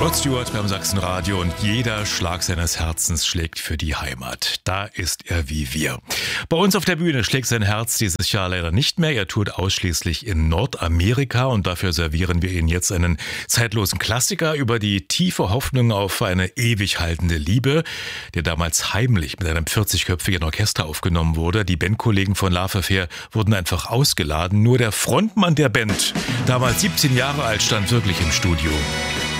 Rod Stewart beim Sachsenradio und jeder Schlag seines Herzens schlägt für die Heimat. Da ist er wie wir. Bei uns auf der Bühne schlägt sein Herz dieses Jahr leider nicht mehr. Er tourt ausschließlich in Nordamerika und dafür servieren wir Ihnen jetzt einen zeitlosen Klassiker über die tiefe Hoffnung auf eine ewig haltende Liebe, der damals heimlich mit einem 40-köpfigen Orchester aufgenommen wurde. Die Bandkollegen von Love Affair wurden einfach ausgeladen. Nur der Frontmann der Band, damals 17 Jahre alt, stand wirklich im Studio.